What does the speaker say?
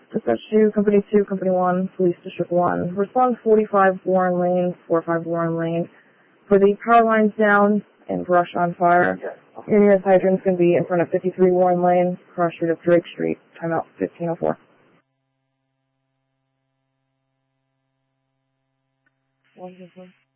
Dispatch 2, Company 2, Company 1, Police District 1. Respond 45 Warren Lane, 45 Warren Lane. For the power lines down and brush on fire, your nearest hydrant's going to be in front of 53 Warren Lane, cross street of Drake Street. Timeout 1504. Wonderful.